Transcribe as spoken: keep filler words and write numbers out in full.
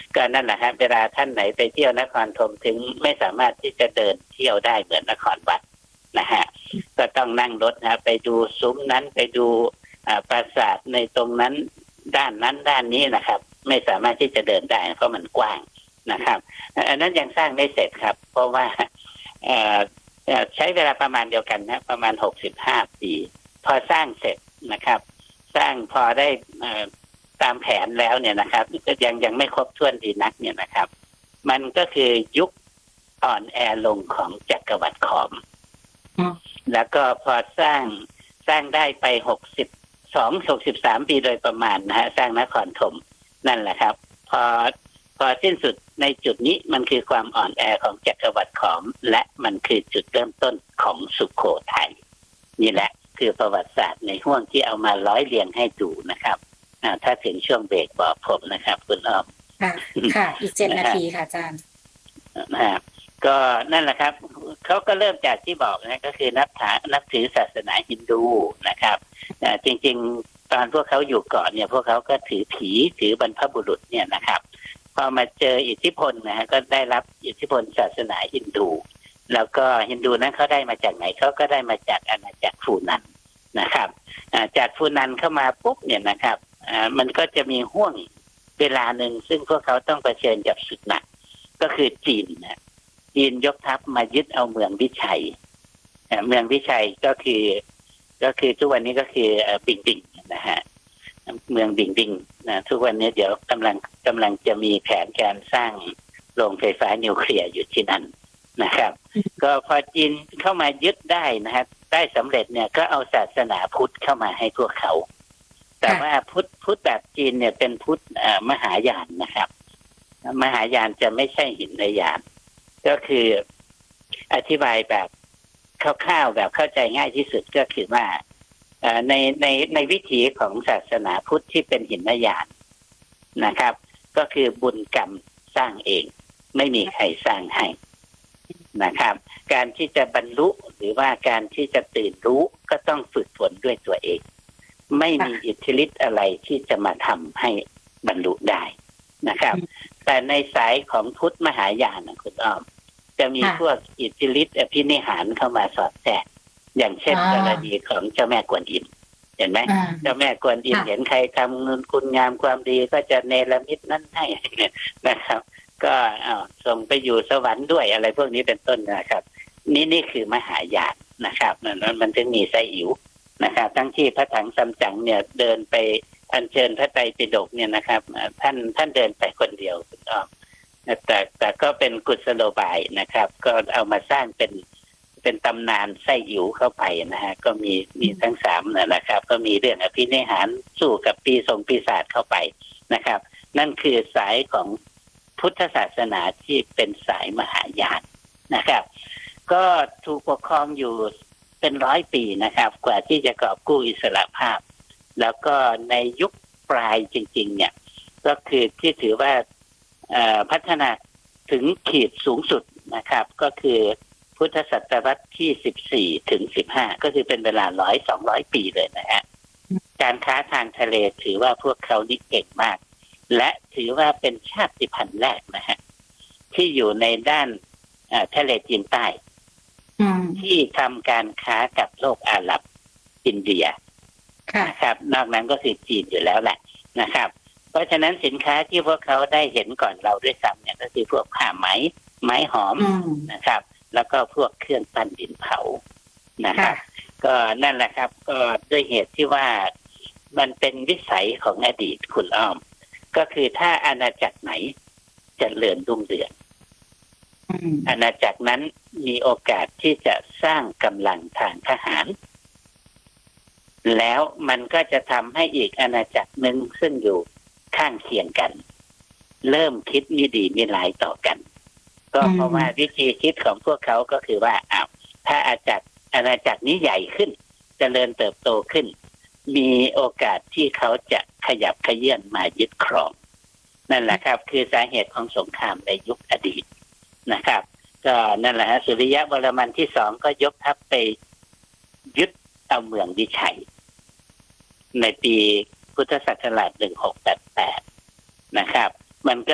ก็นั่นแหละครับเวลาท่านไหนไปเที่ยวนครธมถึงไม่สามารถที่จะเดินเที่ยวได้เหมือนนครวัดนะฮะก็ต้องนั่งรถนะไปดูซุ้มนั้นไปดูปราสาทในตรงนั้นด้านนั้นด้านนี้นะครับไม่สามารถที่จะเดินได้เพราะมันกว้างนะครับอันนั้นยังสร้างไม่เสร็จครับเพราะว่าใช้เวลาประมาณเดียวกันนะประมาณหกสิบห้าปีพอสร้างเสร็จนะครับสร้างพอได้ตามแผนแล้วเนี่ยนะครับก็ยังยังไม่ครบถ้วนดีนักเนี่ยนะครับมันก็คือยุคอ่อนแอลงของจักรวรรดิขอมแล้วก็พอสร้างสร้างได้ไปหกสิบสองหกสิบสามปีโดยประมาณนะฮะสร้างนครธมนั่นแหละครับพอพอสิ้นสุดในจุดนี้มันคือความอ่อนแอของจักรวรรดิขอมและมันคือจุดเริ่มต้นของสุโขทัยนี่แหละคือประวัติศาสตร์ในห่วงที่เอามาร้อยเรียงให้ดูนะครับถ้าถึงช่วงเบรกบอกผมนะครับคุณอ้อมค่ะค่ะอีกเจ็ดนาทีค่ะอาจารย์นะครับก็นั่นแหละครับเขาก็เริ่มจากที่บอกนะก็คือนับถือนับถือศาสนาฮินดูนะครับจริงๆตอนพวกเขาอยู่ก่อนเนี่ยพวกเขาก็ถือผีถือบรรพบุรุษเนี่ยนะครับพอมาเจออิทธิพลนะฮะก็ได้รับอิทธิพลศาสนาฮินดูแล้วก็ฮินดูนั้นเขาได้มาจากไหนเขาก็ได้มาจากอาณาจักรฟูนันนะครับจากฟูนันเข้ามาปุ๊บเนี่ยนะครับมันก็จะมีห่วงเวลาหนึ่งซึ่งพวกเขาต้องเผชิญกับศึกหนักก็คือจีนนะจีนยกทัพมายึดเอาเมืองวิชัยเมืองวิชัยก็คือก็คือทุกวันนี้ก็คือปิงปิงนะฮะเมืองปิงปิงนะทุกวันนี้เดี๋ยวกำลังกำลังจะมีแผนการสร้างโรงไฟฟ้านิวเคลียร์อยู่ที่นั่นนะครับก็พอจีนเข้ามายึดได้นะฮะได้สำเร็จเนี่ยก็เอาศาสนาพุทธเข้ามาให้พวกเขาแต่ว่าพุทธพุทธแบบจีนเนี่ยเป็นพุทธมหายานนะครับมหายานจะไม่ใช่หินยานก็คืออธิบายแบบคร่าวๆแบบเข้าใจง่ายที่สุดก็คือว่าในในในวิถีของศาสนาพุทธที่เป็นหินยานนะครับก็คือบุญกรรมสร้างเองไม่มีใครสร้างให้นะครับการที่จะบรรลุหรือว่าการที่จะตื่นรู้ก็ต้องฝึกฝนด้วยตัวเองไม่มีอิทธิฤทธิ์อะไรที่จะมาทำให้บรรลุได้นะครับแต่ในสายของพุทธมหายานนะคุณอ้อมจะมีพวกอิทธิฤทธิ์อภินิหารเข้ามาสอดแทรกอย่างเช่นกรณีของเจ้าแม่กวนอิมเห็นไหมเจ้าแม่กวนอิมเห็นใครทำเงินคุณงามความดีก็จะเนรมิตนั้นให้นะครับก็ส่งไปอยู่สวรรค์ด้วยอะไรพวกนี้เป็นต้นนะครับนี่นี่คือมหายานนะครับนั้นมันถึงมีไส้อิ๋วนะครับทั้งที่พระถังซัมจั๋งเนี่ยเดินไปอัญเชิญพระไตรปิฎกเนี่ยนะครับท่านท่านเดินไปคนเดียวคุณอ้อมแต่แต่ก็เป็นกุศโลบายนะครับก็เอามาสร้างเป็นเป็นตำนานไส้อิ๋วเข้าไปนะฮะก็มีมีทั้งสามนะครับก็มีเรื่องอภินิหารสู้กับปีศงปีศาจเข้าไปนะครับนั่นคือสายของพุทธศาสนาที่เป็นสายมหายานนะครับก็ถูกปกครองอยู่เป็นร้อยปีนะครับกว่าที่จะกอบกู้อิสรภาพแล้วก็ในยุคปลายจริงๆเนี่ยก็คือที่ถือว่าพัฒนาถึงขีดสูงสุดนะครับก็คือพุทธศตวรรษที่สิบสี่ถึงสิบห้าก็คือเป็นเวลาร้อยสองร้อยปีเลยนะฮะการค้าทางทะเลถือว่าพวกเขานี่เก่งมากและถือว่าเป็นชาติพันธุ์แรกนะฮะที่อยู่ในด้านทะเลจีนใต้ที่ทำการค้ากับโลกอาหรับอินเดียนะครับนอกนั้นก็คือจีนอยู่แล้วแหละนะครับเพราะฉะนั้นสินค้าที่พวกเขาได้เห็นก่อนเราด้วยซ้ำเนี่ยก็คือพวกผ้าไหมไม้หอมนะครับแล้วก็พวกเครื่องปั้นดินเผานะครับก็นั่นแหละครับก็ด้วยเหตุที่ว่ามันเป็นวิสัยของอดีตคุณอ้อมก็คือถ้าอาณาจักรไหนเจริญรุ่งเรืองอาณาจักรนั้นมีโอกาสที่จะสร้างกำลังทางทหารแล้วมันก็จะทำให้อีกอาณาจักรหนึ่งซึ่งอยู่ข้างเคียงกันเริ่มคิดมิดีมิร้ายต่อกันก็เพราะว่าวิธีคิดของพวกเขาก็คือว่าอ้าวถ้าอาณาจักรอาณาจักรนี้ใหญ่ขึ้นเจริญเติบโตขึ้นมีโอกาสที่เขาจะขยับเขยื้อนมายึดครองนั่นแหละครับคือสาเหตุของสงครามในยุคอดีตนะครับก็นั่นแหละฮะสุริยะวรมันที่สองก็ยกทัพไปยึดเอาเมืองวิชัยในปีพุทธศักราชหนึ่งหกแปดแปดนะครับมันก็